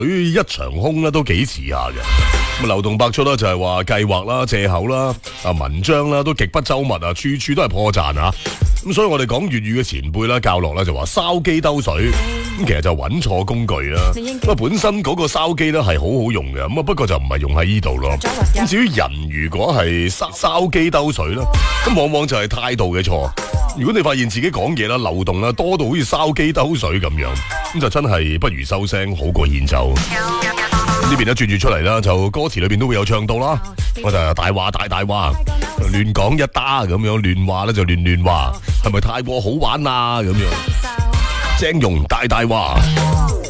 一場空咧都幾遲下嘅。咁漏洞百出啦，就係話計劃啦、借口啦、文章啦都極不周密啊，處處都係破綻啊。咁所以我哋講粵語嘅前輩啦、教落啦就話筲箕兜水，咁其實就揾錯工具啦。咁本身嗰個筲箕咧係好好用嘅，咁不過就唔係用喺呢度咯。咁至於人如果係筲箕兜水啦，咁往往就係態度嘅錯。如果你發現自己講嘢啦漏洞啦多到好似筲箕兜水咁樣，咁就真係不如收聲好過獻醜。呢邊咧轉住出嚟啦，就歌詞裏邊都會有唱到啦。我就大話大話，亂講一打咁樣，亂話咧就亂話，係咪太過好玩啊咁樣？鄭融大話。